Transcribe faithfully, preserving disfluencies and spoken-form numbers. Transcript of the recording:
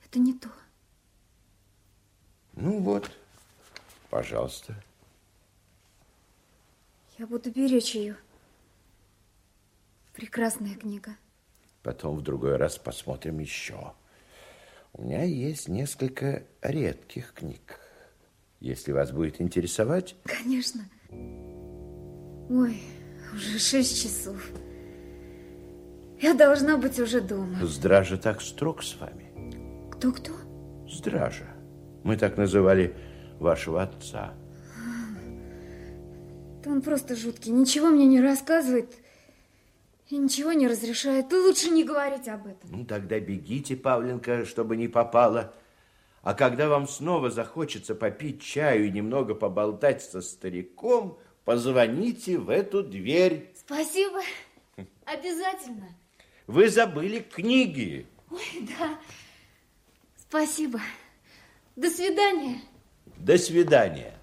Это не то. Ну вот, пожалуйста. Я буду беречь ее. Прекрасная книга. Потом в другой раз посмотрим еще. У меня есть несколько редких книг. Если вас будет интересовать... Конечно. Ой, уже шесть часов. Я должна быть уже дома. Здража так строг с вами. Кто-кто? Здража. Мы так называли вашего отца. Да он просто жуткий. Ничего мне не рассказывает и ничего не разрешает. Ты лучше не говорить об этом. Ну, тогда бегите, Павленька, чтобы не попало. А когда вам снова захочется попить чаю и немного поболтать со стариком, позвоните в эту дверь. Спасибо. Обязательно. Вы забыли книги. Ой, да. Спасибо. До свидания. До свидания.